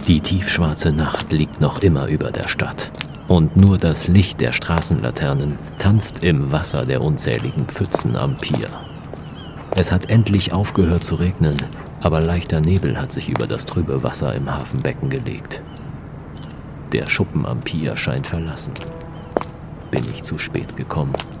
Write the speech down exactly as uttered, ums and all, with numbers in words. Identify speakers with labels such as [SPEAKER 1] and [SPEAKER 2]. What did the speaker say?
[SPEAKER 1] Die tiefschwarze Nacht liegt noch immer über der Stadt. Und nur das Licht der Straßenlaternen tanzt im Wasser der unzähligen Pfützen am Pier. Es hat endlich aufgehört zu regnen, aber leichter Nebel hat sich über das trübe Wasser im Hafenbecken gelegt. Der Schuppen am Pier scheint verlassen. Bin ich zu spät gekommen?